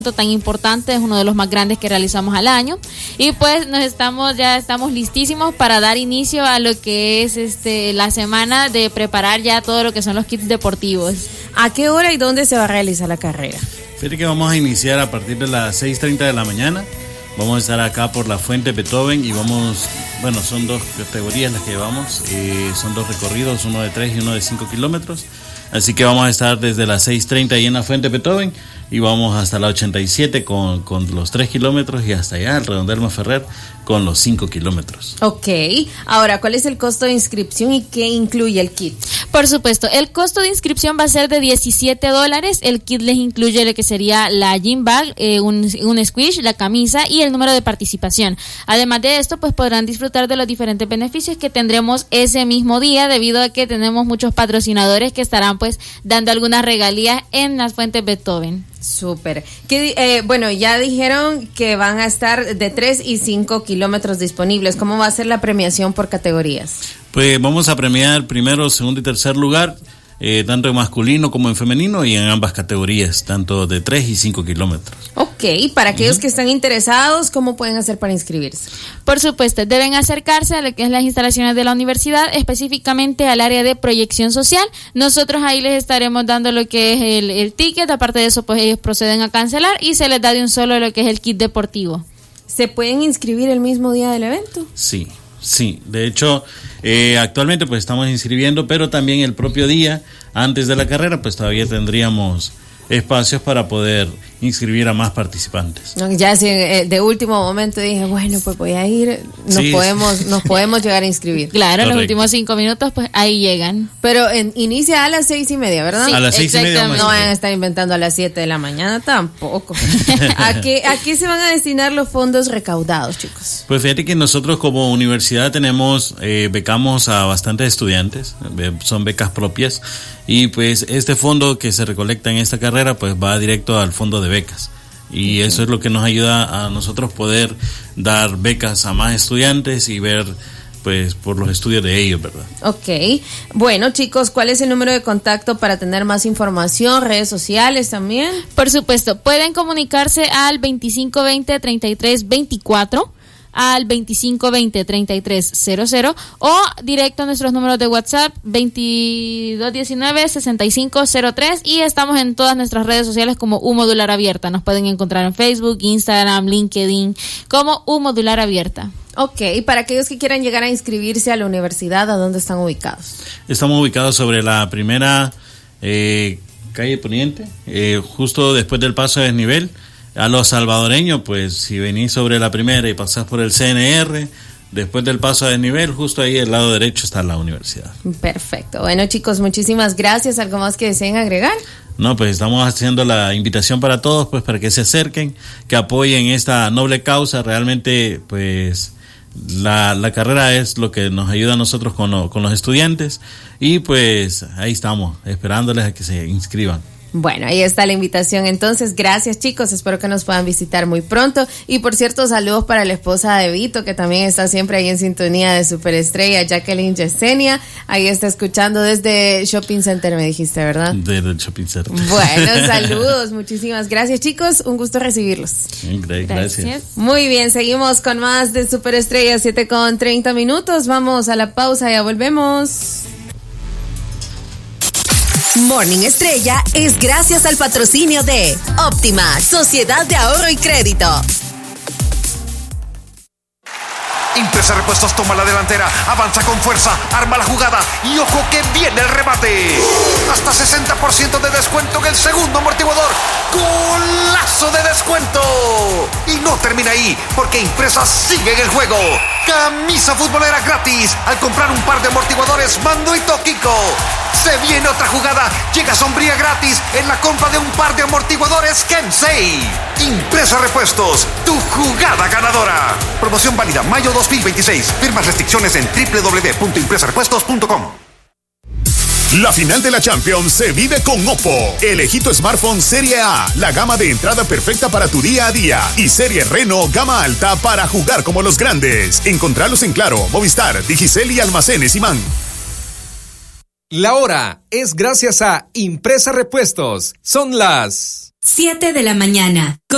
tan importante, es uno de los más grandes que realizamos al año, y pues ya estamos listísimos para dar inicio a lo que es la semana de preparar ya todo lo que son los kits deportivos. ¿A qué hora y dónde se va a realizar la carrera? Fíjate que vamos a iniciar a partir de las 6:30 de la mañana. Vamos a estar acá por la Fuente Beethoven y son 2 categorías las que llevamos, son 2 recorridos, uno de 3 y uno de 5 kilómetros. Así que vamos a estar desde las 6:30 ahí en la Fuente Beethoven y vamos hasta la 87 con los 3 kilómetros y hasta allá al Redondel Maferrer con los 5 kilómetros. Ok, ahora, ¿cuál es el costo de inscripción y qué incluye el kit? Por supuesto, el costo de inscripción va a ser de $17. El kit les incluye lo que sería la gym bag, un squish, la camisa y el número de participación. Además de esto, pues podrán disfrutar de los diferentes beneficios que tendremos ese mismo día, debido a que tenemos muchos patrocinadores que estarán pues dando algunas regalías en las Fuentes Beethoven. Súper. Ya dijeron que van a estar de 3 y 5 kilómetros disponibles. ¿Cómo va a ser la premiación por categorías? Pues vamos a premiar primero, segundo y tercer lugar, tanto en masculino como en femenino y en ambas categorías, tanto de 3 y 5 kilómetros. Ok, para aquellos que están interesados, ¿cómo pueden hacer para inscribirse? Por supuesto, deben acercarse a lo que es las instalaciones de la universidad, específicamente al área de proyección social. Nosotros ahí les estaremos dando lo que es el ticket. Aparte de eso, pues ellos proceden a cancelar y se les da de un solo lo que es el kit deportivo. ¿Se pueden inscribir el mismo día del evento? Sí, de hecho, actualmente pues estamos inscribiendo, pero también el propio día, antes de la carrera, pues todavía tendríamos espacios para poder inscribir a más participantes. Ya de último momento dije, pues voy a ir, nos podemos llegar a inscribir. Claro, en los últimos 5 minutos, pues ahí llegan. Pero inicia a las 6:30, ¿verdad? Sí, a las 6:30. No van a estar inventando a las 7 de la mañana tampoco. ¿A qué se van a destinar los fondos recaudados, chicos? Pues fíjate que nosotros como universidad becamos a bastantes estudiantes, son becas propias, y pues este fondo que se recolecta en esta carrera pues va directo al fondo de becas, y eso es lo que nos ayuda a nosotros poder dar becas a más estudiantes y ver pues por los estudios de ellos, ¿verdad? Ok, bueno chicos, ¿cuál es el número de contacto para tener más información, redes sociales también? Por supuesto, pueden comunicarse al 2520-3324, al 2520-3300 o directo a nuestros números de WhatsApp 2219-6503, y estamos en todas nuestras redes sociales como U Modular Abierta. Nos pueden encontrar en Facebook, Instagram, LinkedIn como U Modular Abierta. Ok, y para aquellos que quieran llegar a inscribirse a la universidad, ¿a dónde están ubicados? Estamos ubicados sobre la primera calle Poniente, justo después del paso de desnivel. A los salvadoreños, pues si venís sobre la primera y pasás por el CNR, después del paso a desnivel, justo ahí al lado derecho está la universidad. Perfecto. Bueno chicos, muchísimas gracias. ¿Algo más que deseen agregar? No, pues estamos haciendo la invitación para todos, pues para que se acerquen, que apoyen esta noble causa. Realmente, pues la carrera es lo que nos ayuda a nosotros con los estudiantes, y pues ahí estamos, esperándoles a que se inscriban. Bueno, ahí está la invitación. Entonces, gracias chicos, espero que nos puedan visitar muy pronto. Y por cierto, saludos para la esposa de Vito, que también está siempre ahí en sintonía de Superestrella, Jacqueline Yesenia. Ahí está escuchando desde Shopping Center, me dijiste, ¿verdad? Desde el Shopping Center. Bueno, saludos, muchísimas gracias chicos, un gusto recibirlos. Gracias. Muy bien, seguimos con más de Superestrella, 7:30. Vamos a la pausa, ya volvemos. Morning Estrella es gracias al patrocinio de Óptima, Sociedad de Ahorro y Crédito. Impresa Repuestos toma la delantera, avanza con fuerza, arma la jugada y ojo que viene el remate. Hasta 60% de descuento en el segundo amortiguador. ¡Golazo de descuento! Y no termina ahí, porque Impresa sigue en el juego. Camisa futbolera gratis al comprar un par de amortiguadores Mando y Toquico. Se viene otra jugada, llega sombría gratis en la compra de un par de amortiguadores Kensei. Impresa Repuestos, tu jugada ganadora. Promoción válida mayo 2026. Firmas restricciones en www.impresarepuestos.com. La final de la Champions se vive con Oppo. Elegí tu smartphone Serie A, la gama de entrada perfecta para tu día a día, y Serie Reno, gama alta para jugar como los grandes. Encontralos en Claro, Movistar, Digicel y Almacenes Imán. La hora es gracias a Impresa Repuestos. Son las 7 de la mañana.